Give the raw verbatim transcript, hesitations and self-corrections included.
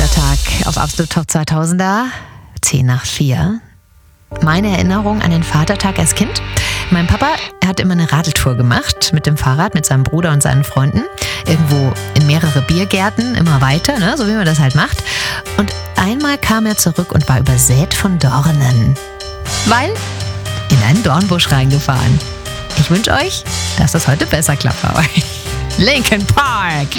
Vatertag auf Absolut Top zweitausender, zehn nach vier. Meine Erinnerung an den Vatertag als Kind. Mein Papa, er hat immer eine Radeltour gemacht mit dem Fahrrad, mit seinem Bruder und seinen Freunden. Irgendwo in mehrere Biergärten, immer weiter, ne? So wie man das halt macht. Und einmal kam er zurück und war übersät von Dornen. Weil in einen Dornbusch reingefahren. Ich wünsche euch, dass das heute besser klappt bei euch. Linkin Park!